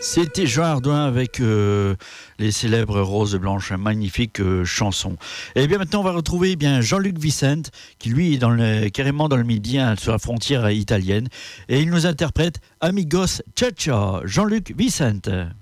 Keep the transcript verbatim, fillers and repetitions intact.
C'était Jean Ardouin avec euh, les célèbres Roses Blanches, une magnifique euh, chanson. Et bien maintenant, on va retrouver eh bien Jean-Luc Vicente, qui lui est dans le, carrément dans le Midi, hein, sur la frontière italienne, et il nous interprète Amigos Cha-Cha. Jean-Luc Vicente.